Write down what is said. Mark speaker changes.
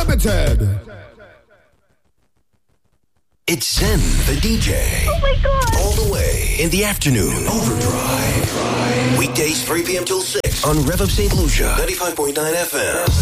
Speaker 1: Limited.
Speaker 2: It's Zen, the DJ.
Speaker 3: Oh my God.
Speaker 2: All the way in the afternoon. Overdrive. Weekdays 3 p.m. till 6 on Rev of St. Lucia, 95.9 FM.